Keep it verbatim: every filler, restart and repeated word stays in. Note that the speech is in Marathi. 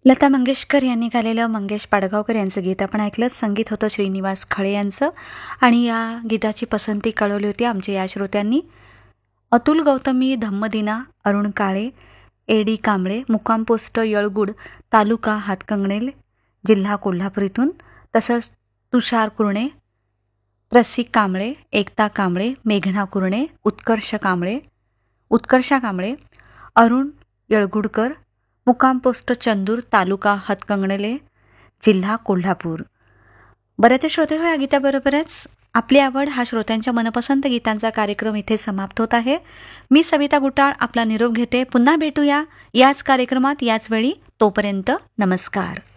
लता मंगेशकर यांनी गायलेलं मंगेश पाडगावकर यांचं गीत आपण ऐकलं. संगीत होतं श्रीनिवास खळे यांचं आणि या गीताची पसंती कळवली होती आमच्या या श्रोत्यांनी. अतुल गौतमी, धम्मदिना, अरुण काळे, एडी कांबळे, मुक्काम पोस्ट यळगुड, तालुका हातकंगणेल, जिल्हा कोल्हापूर इथून. तसंच तुषार कुरणे, प्रसिक कांबळे, एकता कांबळे, मेघना कुरणे, उत्कर्ष कांबळे उत्कर्षा कांबळे, अरुण यळगुडकर, मुक्काम पोस्ट चंदूर, तालुका हातकंगणेले, जिल्हा कोल्हापूर. बऱ्याच श्रोते हो, या गीताबरोबरच आपली आवड हा श्रोत्यांच्या मनपसंत गीतांचा कार्यक्रम इथे समाप्त होत आहे. मी सविता गुटाळ आपला निरोप घेते. पुन्हा भेटूया याच कार्यक्रमात याच वेळी. तोपर्यंत नमस्कार.